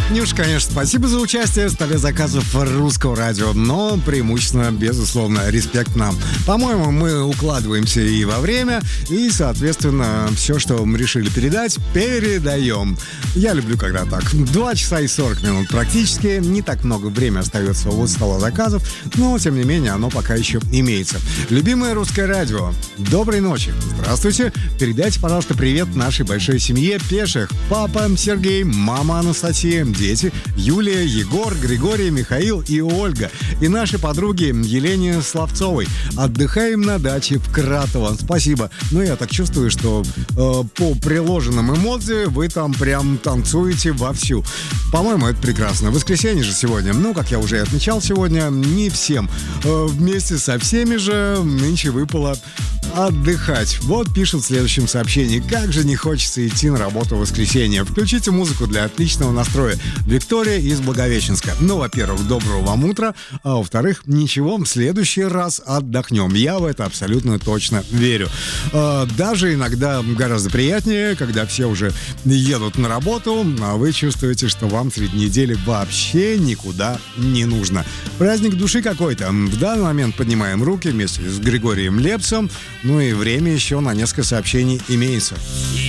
Нюш, конечно, спасибо за участие в столе заказов русского радио, но преимущественно, безусловно, респект нам. По-моему, мы укладываемся и во время, и, соответственно, все, что мы решили передать, передаем. Я люблю, когда так. 2 часа и 40 минут практически. Не так много времени остается у стола заказов, но, тем не менее, оно пока еще имеется. Любимое русское радио. Доброй ночи. Здравствуйте. Передайте, пожалуйста, привет нашей большой семье пеших. Папа Сергей, мама Анастасия, дети Юлия, Егор, Григорий, Михаил и Ольга. И наши подруги Елене Славцовой. Отдыхаем на даче в Кратово. Спасибо. Ну, я так чувствую, что по приложенным эмоциям вы там прям танцуете вовсю. По-моему, это прекрасно. Воскресенье же сегодня. Ну, как я уже отмечал сегодня, не всем. Вместе со всеми же нынче выпало отдыхать. Вот пишут в следующем сообщении. Как же не хочется идти на работу в воскресенье. Включите музыку для отличного настроя. Виктория из Благовещенска. Ну, во-первых, доброго вам утра. А во-вторых, ничего, в следующий раз отдохнем. Я в это абсолютно точно верю. Даже иногда гораздо приятнее, когда все уже едут на работу, а вы чувствуете, что вам среди недели вообще никуда не нужно. Праздник души какой-то. В данный момент поднимаем руки вместе с Григорием Лепсом. Ну и время еще на несколько сообщений имеется.